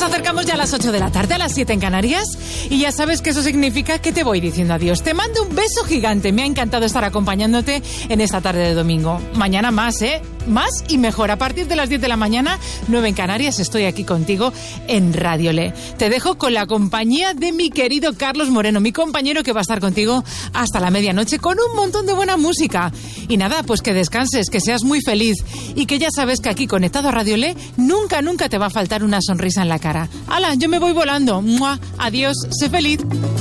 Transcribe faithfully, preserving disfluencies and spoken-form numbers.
acercamos ya a las ocho de la tarde, a las siete en Canarias, y ya sabes que eso significa que te voy diciendo adiós. Te mando un beso gigante, me ha encantado estar acompañándote en esta tarde de domingo. Mañana más, ¿eh? Más y mejor. A partir de las diez de la mañana, nueve en Canarias, estoy aquí contigo en Radio Le. Te dejo con la compañía de mi querido Carlos Moreno, mi compañero que va a estar contigo hasta la medianoche con un montón de buena música. Y nada, pues que descanses, que seas muy feliz y que ya sabes que aquí conectado a Radio Le, nunca, nunca te va a faltar una sonrisa en la cara. ¡Hala! Yo me voy volando. ¡Mua! Adiós, sé feliz.